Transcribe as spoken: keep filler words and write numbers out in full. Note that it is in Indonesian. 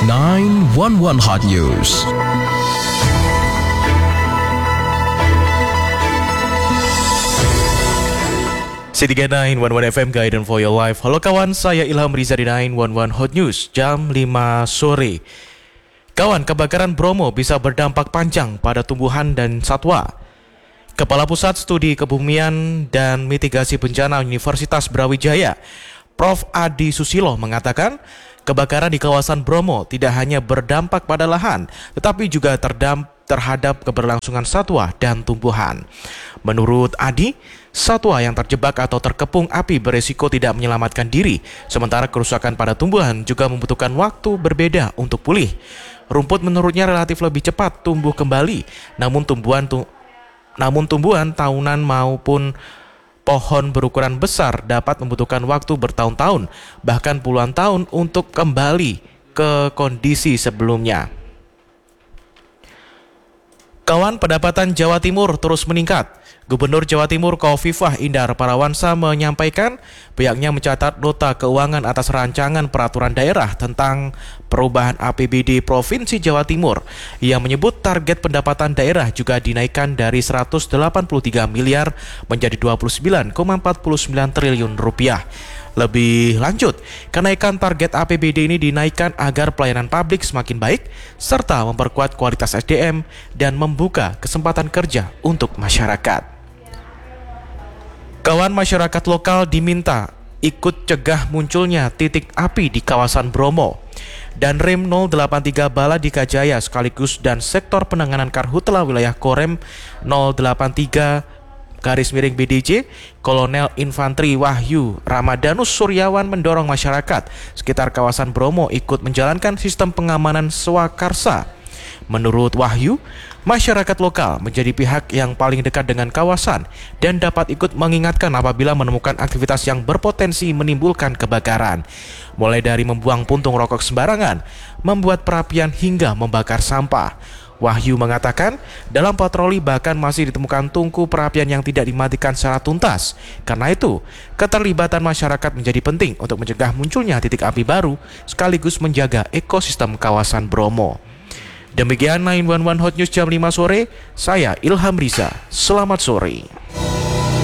sembilan satu satu Hot News. C tiga sembilan satu F M Guidance for Your Life. Halo kawan, saya Ilham Riza di sembilan satu satu Hot News jam lima sore. Kawan, kebakaran Bromo bisa berdampak panjang pada tumbuhan dan satwa. Kepala Pusat Studi Kebumian dan Mitigasi Bencana Universitas Brawijaya, Profesor Adi Susilo mengatakan, kebakaran di kawasan Bromo tidak hanya berdampak pada lahan, tetapi juga terdampak terhadap keberlangsungan satwa dan tumbuhan. Menurut Adi, satwa yang terjebak atau terkepung api beresiko tidak menyelamatkan diri, sementara kerusakan pada tumbuhan juga membutuhkan waktu berbeda untuk pulih. Rumput menurutnya relatif lebih cepat tumbuh kembali, namun tumbuhan tu- namun tumbuhan tahunan maupun pohon berukuran besar dapat membutuhkan waktu bertahun-tahun, bahkan puluhan tahun untuk kembali ke kondisi sebelumnya. Kawan, pendapatan Jawa Timur terus meningkat. Gubernur Jawa Timur Khofifah Indar Parawansa menyampaikan pihaknya mencatat nota keuangan atas rancangan peraturan daerah tentang perubahan A P B D Provinsi Jawa Timur yang menyebut target pendapatan daerah juga dinaikkan dari seratus delapan puluh tiga miliar menjadi dua puluh sembilan koma empat sembilan triliun rupiah. Lebih lanjut, kenaikan target A P B D ini dinaikkan agar pelayanan publik semakin baik serta memperkuat kualitas S D M dan membuka kesempatan kerja untuk masyarakat. Kawan, masyarakat lokal diminta ikut cegah munculnya titik api di kawasan Bromo. Dan Rem nol delapan tiga Baladika Jaya sekaligus dan sektor penanganan karhutla wilayah Korem nol delapan tiga garis miring B D J, Kolonel Infanteri Wahyu Ramadanus Suryawan mendorong masyarakat sekitar kawasan Bromo ikut menjalankan sistem pengamanan swakarsa. Menurut Wahyu, masyarakat lokal menjadi pihak yang paling dekat dengan kawasan dan dapat ikut mengingatkan apabila menemukan aktivitas yang berpotensi menimbulkan kebakaran. Mulai dari membuang puntung rokok sembarangan, membuat perapian hingga membakar sampah. Wahyu mengatakan, dalam patroli bahkan masih ditemukan tungku perapian yang tidak dimatikan secara tuntas. Karena itu, keterlibatan masyarakat menjadi penting untuk mencegah munculnya titik api baru sekaligus menjaga ekosistem kawasan Bromo. Demikian sembilan satu satu Hot News jam lima sore, saya Ilham Riza. Selamat sore.